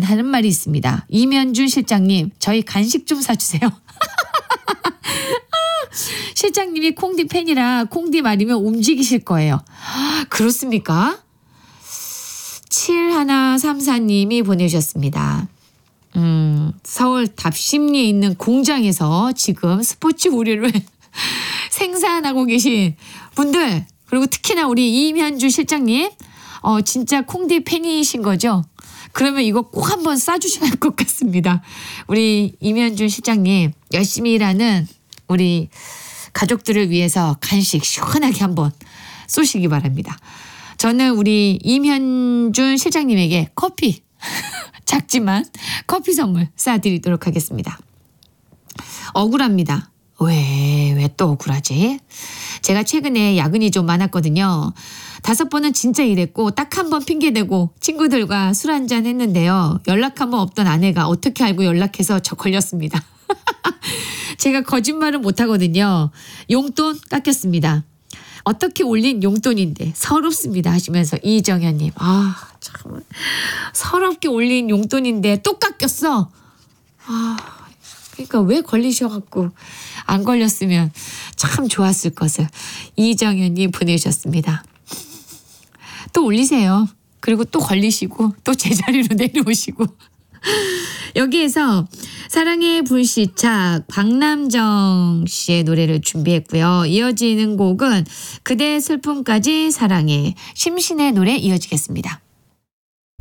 하는 말이 있습니다. 이면준 실장님, 저희 간식 좀 사주세요. 실장님이 콩디 팬이라 콩디 말이면 움직이실 거예요. 그렇습니까? 7134님이 보내주셨습니다. 서울 답심리에 있는 공장에서 지금 스포츠 우류를 생산하고 계신 분들, 그리고 특히나 우리 이면주 실장님, 진짜 콩디 팬이신 거죠? 그러면 이거 꼭 한번 싸주셔야 할 것 같습니다. 우리 이면주 실장님, 열심히 일하는 우리 가족들을 위해서 간식 시원하게 한번 쏘시기 바랍니다. 저는 우리 임현준 실장님에게 커피, 작지만 커피 선물 쏴드리도록 하겠습니다. 억울합니다. 왜 또 억울하지? 제가 최근에 야근이 좀 많았거든요. 5번은 진짜 일했고 딱 한 번 핑계대고 친구들과 술 한잔 했는데요. 연락 한 번 없던 아내가 어떻게 알고 연락해서 저 걸렸습니다. 제가 거짓말은 못하거든요. 용돈 깎였습니다. 어떻게 올린 용돈인데 서럽습니다 하시면서 이정현님. 참 서럽게 올린 용돈인데 또 깎였어. 그러니까 왜 걸리셔갖고 안 걸렸으면 참 좋았을 것을. 이정현님 보내주셨습니다. 또 올리세요. 그리고 또 걸리시고 또 제자리로 내려오시고. 여기에서 사랑의 불시착 박남정 씨의 노래를 준비했고요. 이어지는 곡은 그대의 슬픔까지 사랑해 심신의 노래 이어지겠습니다.